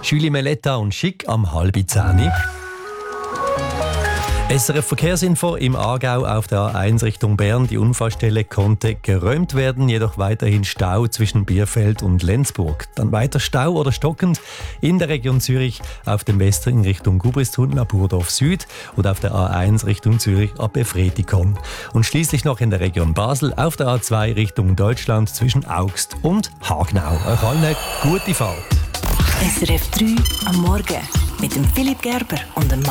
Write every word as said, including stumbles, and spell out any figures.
Julie Meletta und Schick am halb zehn. S R F Verkehrsinfo im Aargau auf der A eins Richtung Bern. Die Unfallstelle konnte geräumt werden, jedoch weiterhin Stau zwischen Bierfeld und Lenzburg. Dann weiter Stau oder stockend in der Region Zürich auf dem Westring Richtung Gubristunnel ab Burdorf Süd und auf der A eins Richtung Zürich ab Efretikon. Und schließlich noch in der Region Basel auf der A zwei Richtung Deutschland zwischen Augst und Hagnau. Euch allen eine gute Fahrt. S R F drei am Morgen mit dem Philipp Gerber und dem